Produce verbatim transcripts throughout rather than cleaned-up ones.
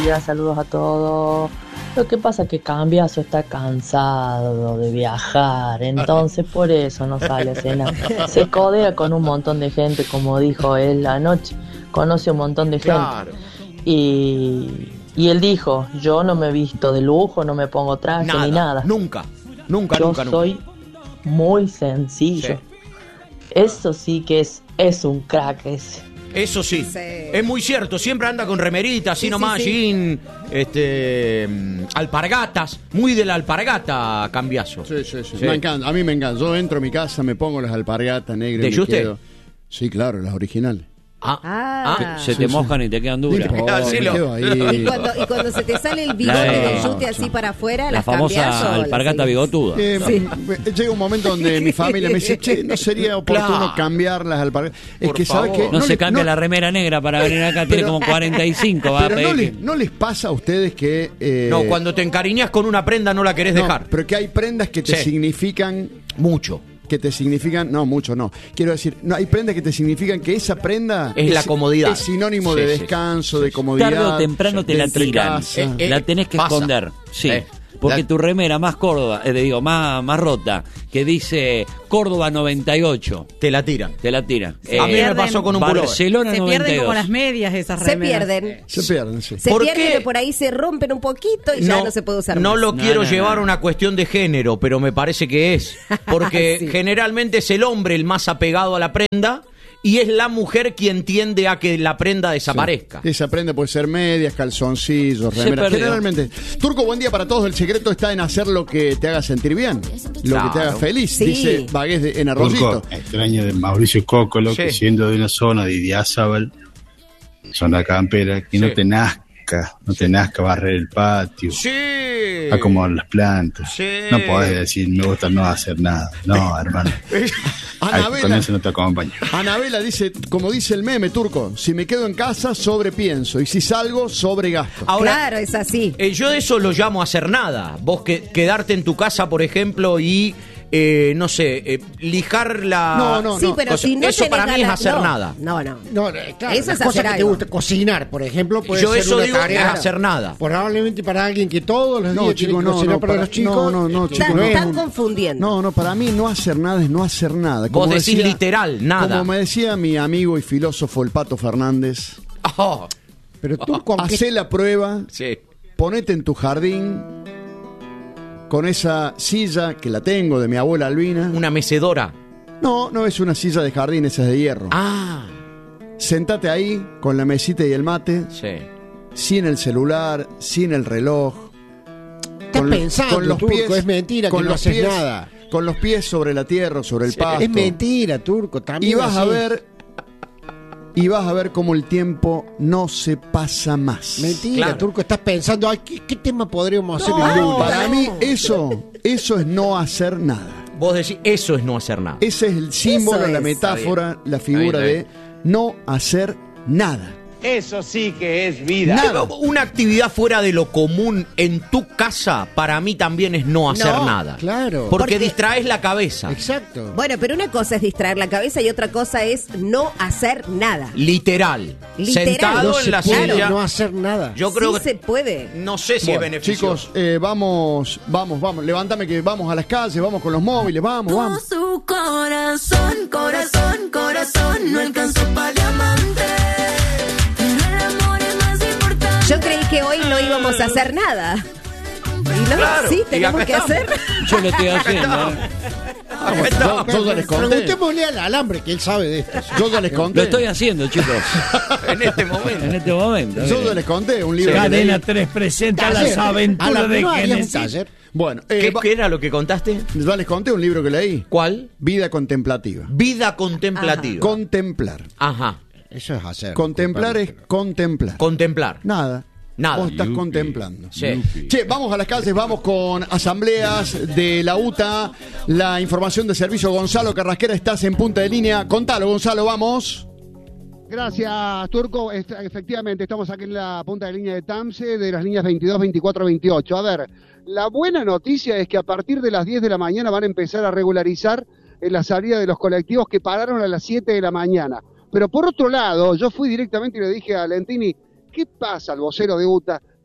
días, saludos a todos. Lo que pasa es que Cambiaso está cansado de viajar, entonces por eso no sale a cenar. Se codea con un montón de gente, como dijo él anoche, conoce un montón de gente. Claro. Y, y él dijo, yo no me visto de lujo, no me pongo traje Nada, ni nada. Nunca, nunca, yo nunca, nunca. soy muy sencillo. Sí. Eso sí que es, es un crack ese. Eso sí. Sí. Es muy cierto, siempre anda con remerita, así Sí, nomás, sí, sí. jean, este, mm, alpargatas, muy de la alpargata, Cambiaso. Sí, sí, sí, Sí. Me encanta, a mí me encanta. Yo entro a mi casa, me pongo las alpargatas negras. ¿De y me Juste? quedo- Sí, claro, las originales. Ah, Ah. ah, Se Sí, te sí. mojan y te quedan duras. No importa, Sí, me lo- quedo ahí. Y cuando, y cuando se te sale el bigote La- del yute así para afuera, La las famosa Cambiaso, alpargata las seguís. bigotuda. Eh, Sí. me- Llega un momento donde mi familia me dice, che, no sería oportuno Claro. cambiar las alpargatas. Es Por que, ¿sabes favor. qué? No, se le- cambia no- la remera negra para venir acá, tiene Pero- como cuarenta y cinco. Va a Pero no pedir. les, no les pasa a ustedes que... eh, no, cuando te encariñas con una prenda no la querés no, dejar. pero que hay prendas que te Sí. significan... Mucho. Que te significan... No, mucho no. Quiero decir, no hay prendas que te significan que esa prenda... Es la comodidad. Es sinónimo Sí, de sí, descanso, de comodidad. Tarde o temprano te de la entre tiran. casa. Eh, eh, la tenés que pasa. esconder. Sí. Eh, Porque la- tu remera más Córdoba, eh, digo, más, más rota, que dice Córdoba noventa y ocho, Te la tiran. te la tiran. A mí me pierden. pasó con un pullover. Barcelona Se noventa y pierden dos. como las medias esas Se remeras. pierden. Se pierden, sí. Se ¿Por pierden qué? y por ahí se rompen un poquito y ya no se puede usar no más. lo No, quiero no, llevar no. a una cuestión de género, pero me parece que es. Porque Sí. generalmente es el hombre el más apegado a la prenda y es la mujer quien tiende a que la prenda desaparezca. Sí. Esa prenda puede ser medias, calzoncillos, Se remeras. perdió. Generalmente. Turco, buen día para todos. El secreto está en hacer lo que te haga sentir bien. Lo Claro. que te haga feliz. Sí. Dice Bagués de- en Arroyito. Turco, extraño de Mauricio Cócolo, Sí. que siendo de una zona de Idiázábal, zona campera, que Sí. no te nazca, no te nazca barrer el patio, Sí. acomodar las plantas. Sí. No podés decir, me gusta no hacer nada. No, hermano. Ay, con Anabela, eso no te acompaño. Anabela dice, como dice el meme, Turco, si me quedo en casa, sobrepienso. Y si salgo, sobregasto. Ahora, Claro, es así. eh, yo de eso lo llamo hacer nada. Vos que, quedarte en tu casa, por ejemplo, y, eh, no sé, eh, lijar la... No, no, Sí, pero O sea, si no eso tenés para mí es ganas- hacer no, nada. No, no. No, eh, claro, Eso las es cosas hacer que te algo. gusta cocinar, por ejemplo, puede Yo ser eso una digo que es tarea. hacer nada. Probablemente para alguien que todos los No, días chicos, tiene que no, cocinar no, para, para- los chicos. no, no, no, este, chicos, Están, no es están un- confundiendo. No, no, para mí no hacer nada es no hacer nada. Vos decís literal, nada. Como me decía mi amigo y filósofo el Pato Fernández, Oh, Pero tú, con qué- hacé la prueba, sí. ponete en tu jardín con esa silla que la tengo de mi abuela Albina. Una mecedora. No, no es una silla de jardín, esa es de hierro. Ah, Sentate ahí con la mesita y el mate, sí. sin el celular, sin el reloj. Estás pensando, Turco, es mentira que no los haces pies, nada. Con los pies sobre la tierra, sobre el Sí. pasto. Es mentira, Turco, también. Y vas a así. ver y vas a ver cómo el tiempo no se pasa más. Mentira, Claro. Turco, estás pensando, ay, ¿qué, qué tema podríamos hacer No, el lunes? Para mí eso, eso es no hacer nada. Vos decís, eso es no hacer nada. Ese es el símbolo, Eso la es. metáfora, la figura Está bien, de no hacer nada. Eso sí que es vida. Nada. Una actividad fuera de lo común en tu casa, para mí también es no hacer No, nada. claro. Porque, Porque- distraes la cabeza. Exacto. Bueno, pero una cosa es distraer la cabeza y otra cosa es no hacer nada. Literal. Literal. Sentado no en se la puede silla. no hacer nada. Yo creo Sí que se puede. no sé si Bueno, es beneficioso. chicos, eh, vamos, vamos, vamos. Levántame que vamos a las calles, vamos con los móviles, vamos, vamos. Su corazón, corazón, corazón, no alcanzó para diamante. Pero el amor es más importante. Yo creí que hoy no íbamos a hacer nada. Y no, Claro, sí, y tenemos acá que estamos. hacer. Yo lo estoy haciendo. ¿eh? Ah, bueno, yo, yo ya les conté. Preguntémosle al alambre, que él sabe de esto. Yo ya les Lo conté. estoy haciendo, chicos. En este momento. En este momento. Yo ya les conté un libro que Cadena leí. tres presenta Taller. las A la aventuras de no haríamos Genesis. taller. Bueno, eh, ¿Qué, va- qué era lo que contaste? ya les conté un libro que leí. ¿Cuál? Vida contemplativa. Vida contemplativa. Contemplar. Ajá. Eso es hacer. Contemplar es contemplar. Contemplar. Nada. Nada. Vos estás Yupi. contemplando. Sí. Che, vamos a las calles, vamos con asambleas de la U T A, la información de servicio. Gonzalo Carrasquera, estás en punta de línea. Contalo, Gonzalo, vamos. Gracias, Turco. Est- Efectivamente, estamos aquí en la punta de línea de TAMSE, de las líneas veintidós, veinticuatro, veintiocho. A ver, la buena noticia es que a partir de las diez de la mañana van a empezar a regularizar en la salida de los colectivos que pararon a las siete de la mañana. Pero por otro lado, yo fui directamente y le dije a Lentini, ¿qué pasa al vocero de U T A?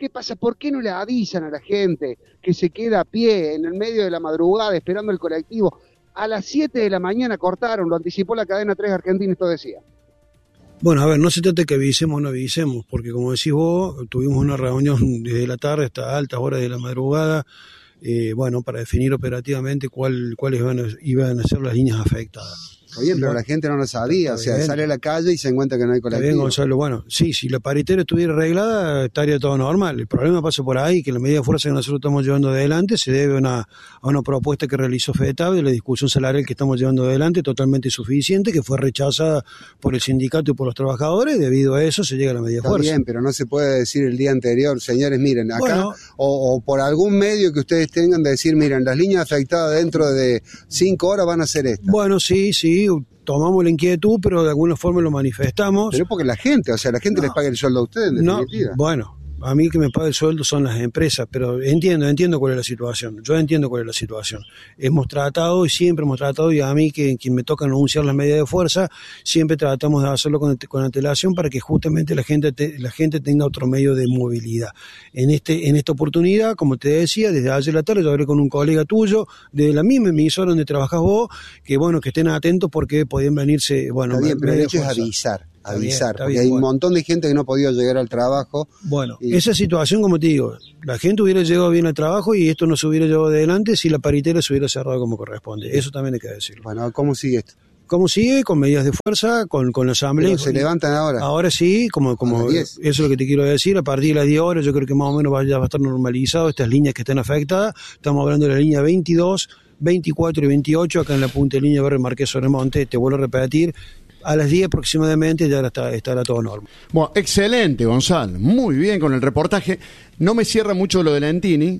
¿qué pasa? ¿Por qué no le avisan a la gente que se queda a pie en el medio de la madrugada esperando el colectivo? A las siete de la mañana cortaron, lo anticipó la cadena tres Argentina, esto decía. Bueno, a ver, no se trata de que avisemos o no avisemos, porque como decís vos, tuvimos una reunión desde la tarde hasta altas horas de la madrugada, eh, bueno, para definir operativamente cuál, cuáles iban a, iban a ser las líneas afectadas. Está bien, pero la gente no lo sabía, o sea, bien. Sale a la calle y se encuentra que no hay colectivo. Está bien, Gonzalo, bueno, sí, si la paritera estuviera arreglada, estaría todo normal. El problema pasa por ahí, que la medida de fuerza que nosotros estamos llevando adelante se debe a una, a una propuesta que realizó FEDETAB de la discusión salarial que estamos llevando adelante, totalmente insuficiente, que fue rechazada por el sindicato y por los trabajadores, debido a eso se llega a la medida de fuerza. Está bien, pero no se puede decir el día anterior, señores, miren, acá, bueno, o, o por algún medio que ustedes tengan de decir, miren, las líneas afectadas dentro de cinco horas van a ser estas. Bueno, sí, sí, tomamos la inquietud, pero de alguna forma lo manifestamos. Pero porque la gente, o sea, la gente no les paga el sueldo a ustedes, en no, definitiva. Bueno, a mí que me paga el sueldo son las empresas, pero entiendo, entiendo cuál es la situación. Yo entiendo cuál es la situación. Hemos tratado y siempre hemos tratado, y a mí que quien me toca anunciar las medidas de fuerza, siempre tratamos de hacerlo con, con antelación para que justamente la gente te, la gente tenga otro medio de movilidad. En este en esta oportunidad, como te decía, desde ayer la tarde yo hablé con un colega tuyo de la misma emisora donde trabajas vos, que bueno, que estén atentos porque podían venirse, bueno, está bien, pero el hecho es fuerza. avisar. Está avisar, bien, está porque bien, hay bueno. un montón de gente que no ha podido llegar al trabajo. Bueno, y... esa situación, como te digo, la gente hubiera llegado bien al trabajo y esto no se hubiera llevado adelante si la paritera se hubiera cerrado como corresponde. Eso también hay que decirlo. Bueno, ¿cómo sigue esto? ¿Cómo sigue? Con medidas de fuerza, con, con la asamblea. Pero se levantan ahora. Ahora sí, como, como eso es lo que te quiero decir, a partir de las diez horas yo creo que más o menos va, ya va a estar normalizado estas líneas que están afectadas. Estamos hablando de la línea veintidós, veinticuatro y veintiocho, acá en la punta de línea Barrio Marqués Sobremonte, te vuelvo a repetir, a las diez aproximadamente ya está, estará todo normal. Bueno, excelente, Gonzalo. Muy bien con el reportaje. No me cierra mucho lo de Lentini,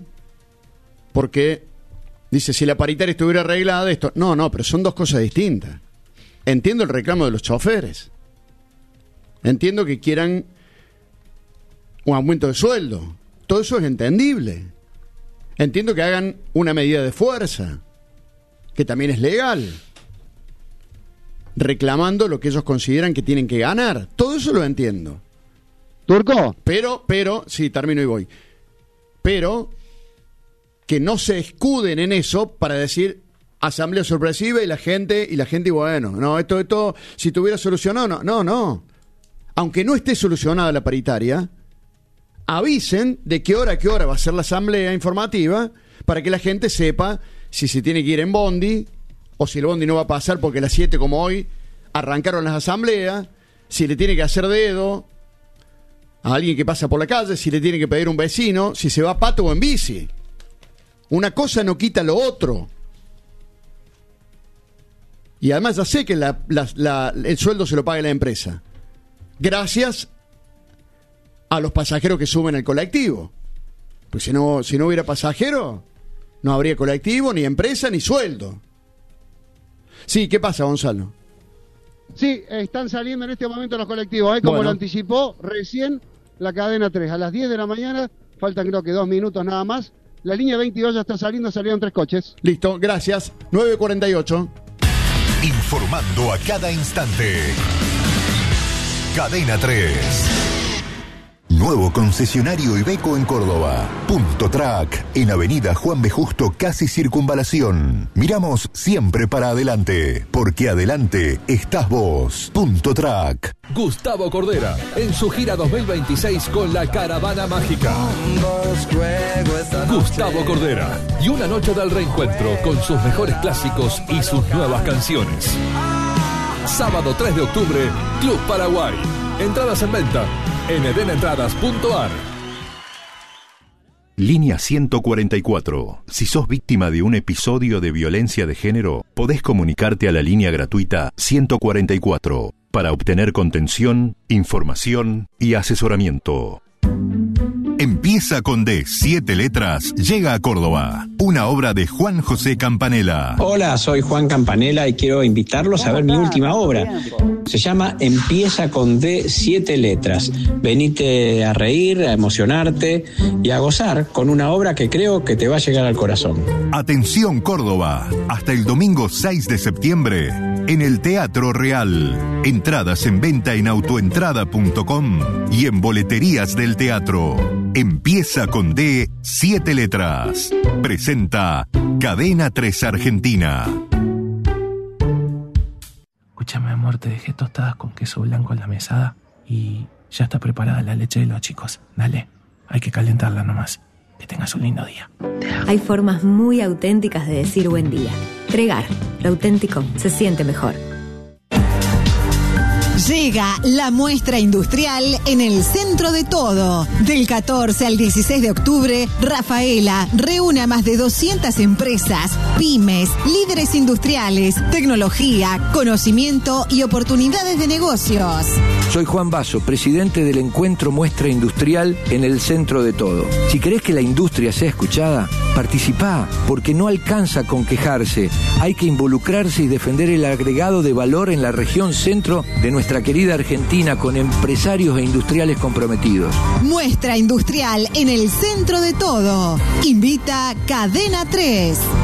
porque dice, si la paritaria estuviera arreglada, esto... No, no, pero son dos cosas distintas. Entiendo el reclamo de los choferes. Entiendo que quieran un aumento de sueldo. Todo eso es entendible. Entiendo que hagan una medida de fuerza, que también es legal, reclamando lo que ellos consideran que tienen que ganar. Todo eso lo entiendo. Turco. Pero, pero, sí, termino y voy. Pero que no se escuden en eso para decir asamblea sorpresiva y la gente, y la gente, bueno, no, esto, esto, si tuviera solucionado, no, no, no. Aunque no esté solucionada la paritaria, avisen de qué hora a qué hora va a ser la asamblea informativa para que la gente sepa si se tiene que ir en bondi, o si el bondi no va a pasar porque a las siete como hoy arrancaron las asambleas, si le tiene que hacer dedo a alguien que pasa por la calle, si le tiene que pedir un vecino, si se va a pato o en bici. Una cosa no quita lo otro. Y además ya sé que la, la, la, el sueldo se lo paga la empresa, gracias a los pasajeros que suben al colectivo. Pues si no, si no hubiera pasajeros, no habría colectivo, ni empresa, ni sueldo. Sí, ¿qué pasa, Gonzalo? Sí, están saliendo en este momento los colectivos, ¿eh? Como Bueno. lo anticipó recién la cadena tres. A las diez de la mañana, faltan creo que dos minutos nada más. La línea veintidós ya está saliendo, salieron tres coches. Listo, gracias. nueve cuarenta y ocho. Informando a cada instante. Cadena tres. Nuevo concesionario Iveco en Córdoba. Punto Track, en Avenida Juan B. Justo, casi Circunvalación. Miramos siempre para adelante, porque adelante estás vos. Punto Track. Gustavo Cordera, en su gira dos mil veintiséis con la Caravana Mágica. Gustavo Cordera, y una noche del reencuentro con sus mejores clásicos y sus nuevas canciones. Sábado tres de octubre, Club Paraguay. Entradas en venta en eden entradas punto a r. Línea ciento cuarenta y cuatro. Si sos víctima de un episodio de violencia de género, podés comunicarte a la línea gratuita ciento cuarenta y cuatro para obtener contención, información y asesoramiento. Empieza con D, siete letras, llega a Córdoba. Una obra de Juan José Campanella. Hola, soy Juan Campanella y quiero invitarlos a ver mi última obra. Se llama Empieza con D, siete letras. Venite a reír, a emocionarte y a gozar con una obra que creo que te va a llegar al corazón. Atención Córdoba, hasta el domingo seis de septiembre en el Teatro Real. Entradas en venta en autoentrada punto com y en boleterías del teatro. Empieza con D, siete letras. Presenta Cadena tres Argentina. Escúchame, amor, te dejé tostadas con queso blanco en la mesada y ya está preparada la leche de los chicos. Dale, hay que calentarla nomás. Que tengas un lindo día. Hay formas muy auténticas de decir buen día. Tregar, lo auténtico se siente mejor. Llega la muestra industrial en el centro de todo. Del catorce al dieciséis de octubre, Rafaela reúne a más de doscientas empresas, pymes, líderes industriales, tecnología, conocimiento y oportunidades de negocios. Soy Juan Basso, presidente del encuentro Muestra Industrial en el centro de todo. Si querés que la industria sea escuchada, participá, porque no alcanza con quejarse. Hay que involucrarse y defender el agregado de valor en la región centro de nuestra querida Argentina, con empresarios e industriales comprometidos. Muestra industrial en el centro de todo. Invita Cadena tres.